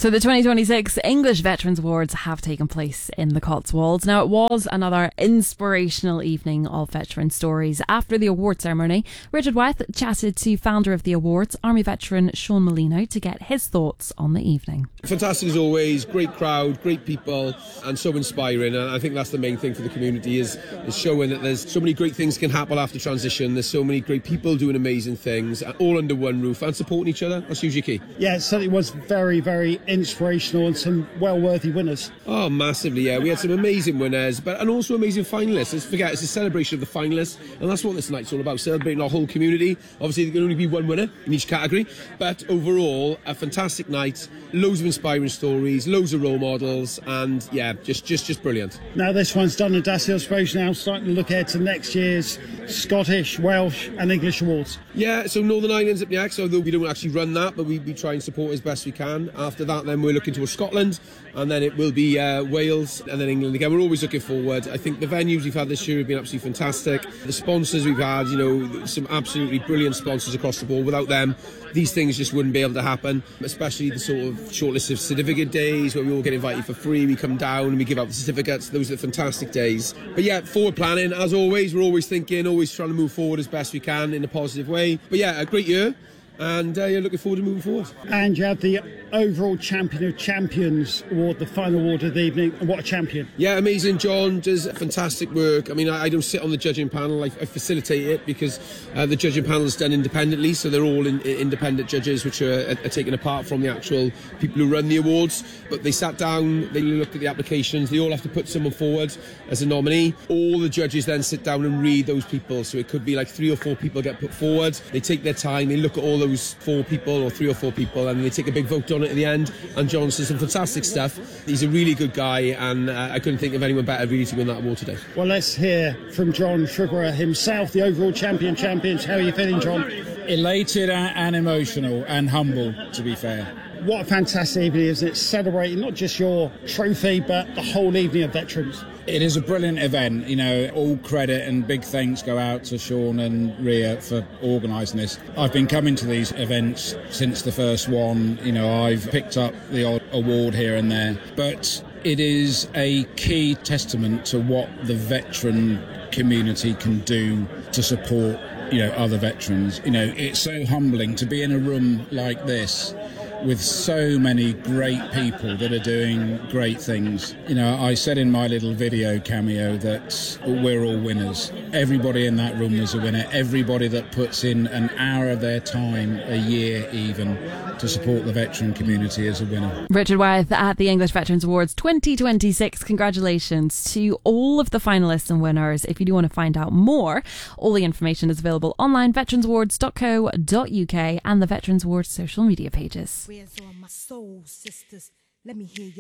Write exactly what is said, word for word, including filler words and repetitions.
So the twenty twenty-six English Veterans Awards have taken place in the Cotswolds. Now, it was another inspirational evening of veteran stories. After the award ceremony, Richard Wyeth chatted to founder of the awards, Army veteran Sean Molino, to get his thoughts on the evening. Fantastic as always, great crowd, great people, and so inspiring. And I think that's the main thing for the community, is, is showing that there's so many great things can happen after transition. There's so many great people doing amazing things, all under one roof and supporting each other. That's usually key. Yeah, it certainly was very, very inspirational and some well-worthy winners. Oh, massively, yeah. We had some amazing winners, but and also amazing finalists. Let's forget, it's a celebration of the finalists, and that's what this night's all about, celebrating our whole community. Obviously, there can only be one winner in each category, but overall, a fantastic night, loads of inspiring stories, loads of role models, and yeah, just just, just brilliant. Now this one's done and dusted, I suppose now starting to look ahead to next year's Scottish, Welsh and English Awards. Yeah, so Northern Ireland's up next, although we don't actually run that, but we, we try and support as best we can. After that, then we're looking towards Scotland, and then it will be uh, Wales, and then England again. We're always looking forward. I think the venues we've had this year have been absolutely fantastic. The sponsors we've had, you know, some absolutely brilliant sponsors across the board. Without them, these things just wouldn't be able to happen, especially the sort of short list of certificate days where we all get invited for free. We come down and we give out the certificates. Those are the fantastic days. But yeah, forward planning, as always. We're always thinking, always trying to move forward as best we can in a positive way. But yeah, a great year. And uh, yeah, looking forward to moving forward. And you have the overall champion of champions award, the final award of the evening. And what a champion. Yeah, amazing. John does fantastic work. I mean, I, I don't sit on the judging panel. I, I facilitate it because uh, the judging panel is done independently, so they're all in, independent judges, which are, are taken apart from the actual people who run the awards. But they sat down, they looked at the applications, they all have to put someone forward as a nominee. All the judges then sit down and read those people, so it could be like three or four people get put forward. They take their time, they look at all those four people or three or four people, and they take a big vote on it at the end. And John says some fantastic stuff. He's a really good guy, and uh, I couldn't think of anyone better really to win that award today. Well, let's hear from John Sugarer himself, the overall champion champions. How are you feeling, John? Elated and emotional and humble, to be fair. What a fantastic evening, isn't it? Celebrating not just your trophy, but the whole evening of veterans. It is a brilliant event. You know, all credit and big thanks go out to Sean and Ria for organising this. I've been coming to these events since the first one. You know, I've picked up the odd award here and there, but it is a key testament to what the veteran community can do to support, you know, other veterans. You know, it's so humbling to be in a room like this with so many great people that are doing great things. You know, I said in my little video cameo that we're all winners. Everybody in that room was a winner. Everybody that puts in an hour of their time a year even to support the veteran community is a winner. Richard Wyeth at the English Veterans Awards twenty twenty-six. Congratulations to all of the finalists and winners. If you do want to find out more, all the information is available online, veterans awards dot co dot uk, and the Veterans Awards social media pages. Where's all my soul sisters? Let me hear you.